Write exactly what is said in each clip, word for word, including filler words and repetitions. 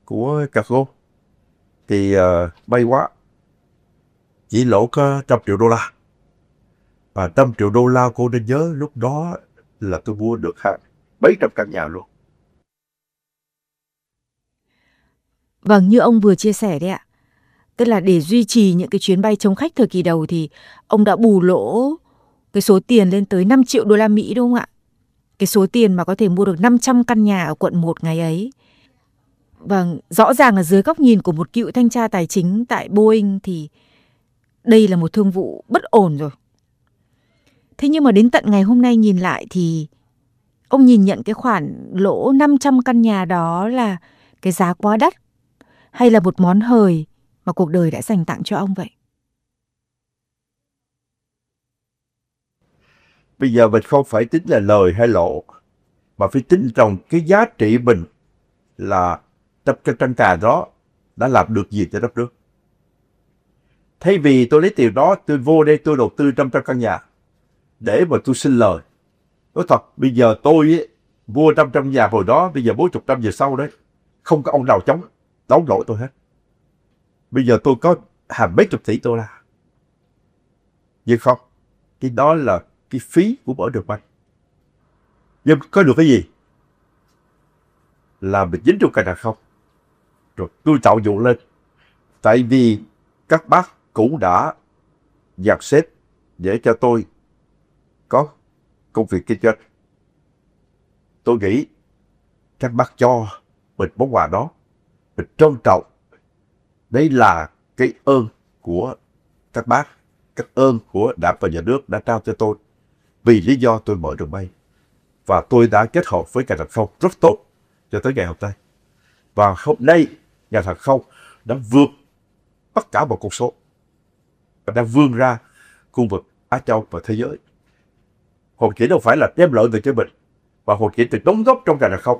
của Cargo thì uh, may quá chỉ lỗ có trăm triệu đô la, và trăm triệu đô la cô nên nhớ lúc đó là tôi mua được hàng mấy trăm căn nhà luôn. Vâng, như ông vừa chia sẻ đấy ạ, tức là để duy trì những cái chuyến bay chống khách thời kỳ đầu thì ông đã bù lỗ cái số tiền lên tới năm triệu đô la Mỹ đúng không ạ? Cái số tiền mà có thể mua được năm trăm căn nhà ở quận một ngày ấy. Vâng, rõ ràng là dưới góc nhìn của một cựu thanh tra tài chính tại Boeing thì đây là một thương vụ bất ổn rồi. Thế nhưng mà đến tận ngày hôm nay nhìn lại thì ông nhìn nhận cái khoản lỗ năm trăm căn nhà đó là cái giá quá đắt hay là một món hời mà cuộc đời đã dành tặng cho ông vậy? Bây giờ mình không phải tính là lời hay lỗ, mà phải tính trong cái giá trị mình là trăm căn nhà đó đã làm được gì cho đất nước. Thay vì tôi lấy tiền đó tôi vô đây tôi đầu tư trăm trăm căn nhà để mà tôi xin lời. Nói thật, bây giờ tôi ấy, mua trăm trăm nhà hồi đó, bây giờ bốn chục năm về sau đấy, không có ông nào chống đấu nổi tôi hết. Bây giờ tôi có hàng mấy chục tỷ đô la. Nhưng không, cái đó là cái phí của mở đường bay. Nhưng có được cái gì? Là mình dính trong cành hàng không. Rồi tôi tạo dựng lên. Tại vì các bác cũng đã dàn xếp để cho tôi có công việc kinh doanh. Tôi nghĩ các bác cho mình món quà đó, mình trân trọng. Đấy là cái ơn của các bác, các ơn của Đảng và Nhà nước đã trao cho tôi. Vì lý do tôi mở đường bay. Và tôi đã kết hợp với ngành hàng không rất tốt cho tới ngày hôm nay. Và hôm nay, ngành hàng không đã vượt tất cả mọi con số. Và đã vươn ra khu vực Á Châu và thế giới. Hồ Chí đâu phải là đem lợi về cho mình, và Hồ Chí từng đóng góp trong ngành hàng không.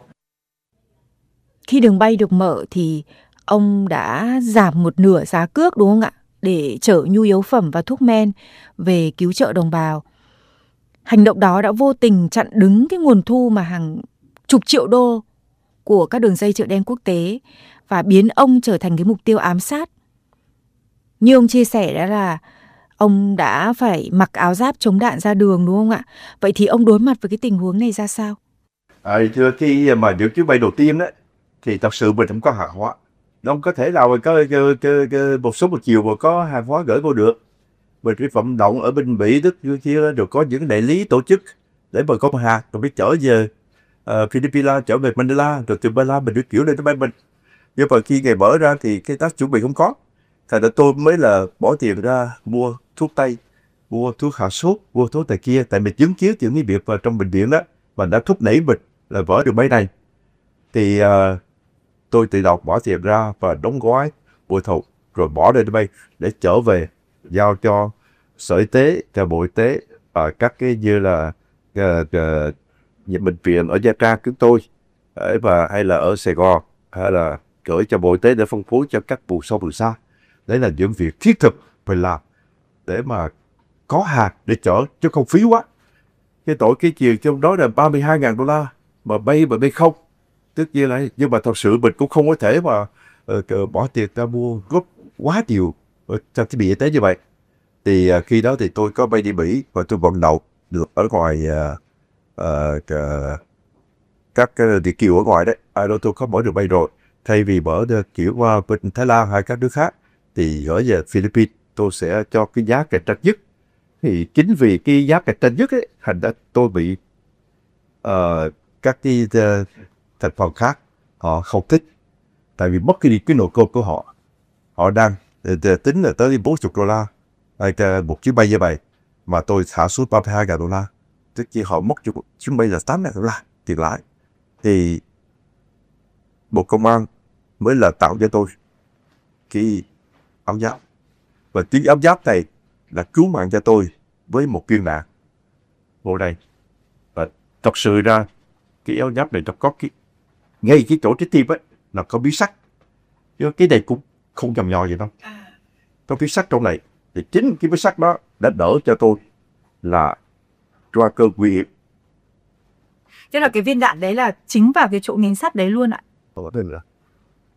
Khi đường bay được mở thì ông đã giảm một nửa giá cước đúng không ạ? Để chở nhu yếu phẩm và thuốc men về cứu trợ đồng bào. Hành động đó đã vô tình chặn đứng cái nguồn thu mà hàng chục triệu đô của các đường dây chợ đen quốc tế và biến ông trở thành cái mục tiêu ám sát. Như ông chia sẻ đó là ông đã phải mặc áo giáp chống đạn ra đường đúng không ạ? Vậy thì ông đối mặt với cái tình huống này ra sao? À, thưa, khi mà những chuyến bay đầu tiên đấy, thì thật sự mình không có hàng hóa. Nó không có thể nào mà có, có, có, có một số một chiều mà có hàng hóa gửi vô được. Mình phải vận động ở bên Mỹ, Đức, như kia, rồi có những đại lý tổ chức để mà có hàng, rồi phải chở về uh, Philippines, trở về Manila, rồi từ Manila mình phải kiểu lên máy bay mình. Nhưng mà khi ngày mở ra thì cái tác chuẩn bị không có. Thành ra tôi mới là bỏ tiền ra mua thuốc tây, mua thuốc hạ sốt, mua thuốc tại kia. Tại mình chứng kiến những cái việc vào trong bệnh viện đó, và đã thúc đẩy mình là mở đường bay này. Thì uh, tôi tự động bỏ tiền ra và đóng gói, bồi thầu, rồi bỏ lên máy bay để trở về, giao cho Sở Y tế, cho Bộ Y tế, và các cái như là uh, uh, những bệnh viện ở Nha Trang chúng tôi, uh, và hay là ở Sài Gòn, hay là gửi cho Bộ Y tế để phân phối cho các vùng sâu vùng xa. Đấy là những việc thiết thực phải làm để mà có hàng để chở, chứ không phí quá. Cái tội cái chiều trong đó là ba mươi hai nghìn đô la mà bay mà bay không. Tất nhiên là, nhưng mà thật sự mình cũng không có thể mà uh, bỏ tiền ra mua gấp quá nhiều cho thiết bị y tế như vậy. Thì uh, khi đó thì tôi có bay đi Mỹ và tôi vận động được ở ngoài uh, uh, uh, các uh, địa kiều ở ngoài đấy. À, đó tôi có mở được bay rồi. Thay vì mở được kiểu qua bên Thái Lan hay các nước khác thì gửi về Philippines, tôi sẽ cho cái giá cạnh tranh nhất. Thì chính vì cái giá cạnh tranh nhất ấy, thành ra tôi bị uh, các cái uh, thành phần khác họ không thích. Tại vì mất cái, cái nội code của họ. Họ đang uh, tính là tới bốn mươi đô la uh, một chuyến bay như vậy, mà tôi thả xuống ba mươi hai nghìn đô la. Tức khi họ mất chuyến bay là tám nghìn đô la tiền lãi. Thì Bộ Công an mới là tạo cho tôi cái áo giáp. Và tiếng áo giáp này là cứu mạng cho tôi với một viên đạn vô đây. Và thật sự ra cái áo giáp này nó có cái ngay cái chỗ trái tim ấy là có bí sắt. Chứ cái này cũng không nhầm nhò gì đâu. Có bí sắt trong này. Thì chính cái bí sắt đó đã đỡ cho tôi là qua cơn nguy hiểm. Tức là cái viên đạn đấy là chính vào cái chỗ miếng sắt đấy luôn ạ? Ở đây nữa.